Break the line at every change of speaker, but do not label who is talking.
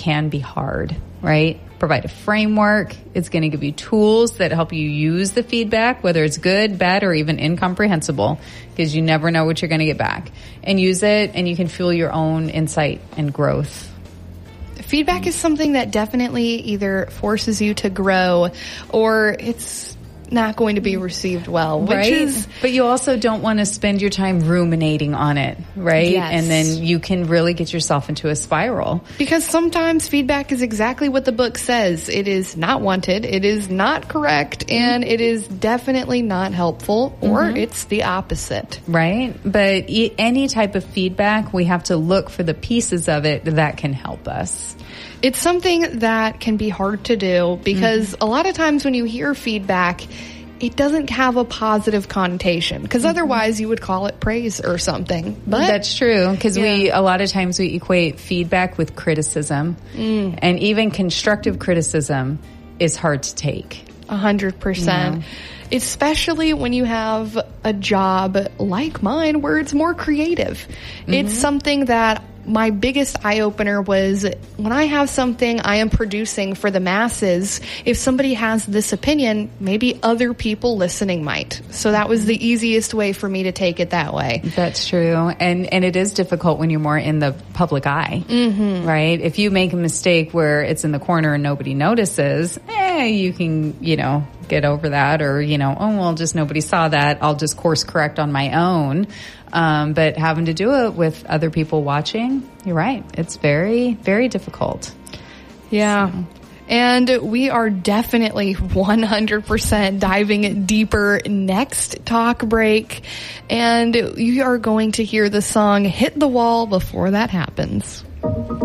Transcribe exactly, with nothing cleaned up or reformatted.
can be hard, right? Provide a framework. It's going to give you tools that help you use the feedback, whether it's good, bad, or even incomprehensible, because you never know what you're going to get back. And use it, and you can fuel your own insight and growth.
Feedback is something that definitely either forces you to grow or it's not going to be received well, which
right?
is,
but you also don't want to spend your time ruminating on it, right?
Yes.
And then you can really get yourself into a spiral.
Because sometimes feedback is exactly what the book says. It is not wanted, it is not correct, and it is definitely not helpful, or mm-hmm. it's the opposite.
Right? But e- any type of feedback, we have to look for the pieces of it that can help us.
It's something that can be hard to do because mm-hmm. a lot of times when you hear feedback, it doesn't have a positive connotation because mm-hmm. otherwise you would call it praise or something. But
that's true because
yeah.
we, a lot of times we equate feedback with criticism mm. and even constructive criticism is hard to take.
A hundred percent. Especially when you have a job like mine where it's more creative. Mm-hmm. It's something that my biggest eye-opener was when I have something I am producing for the masses, if somebody has this opinion, maybe other people listening might. So that was the easiest way for me to take it that way.
That's true. And and it is difficult when you're more in the public eye, mm-hmm. right? If you make a mistake where it's in the corner and nobody notices, eh, you can, you know, get over that, or, you know, oh, well, just nobody saw that. I'll just course correct on my own. Um, but having to do it with other people watching, you're right. It's very, very difficult.
Yeah. So. And we are definitely one hundred percent diving deeper next talk break. And you are going to hear the song Hit the Wall before that happens.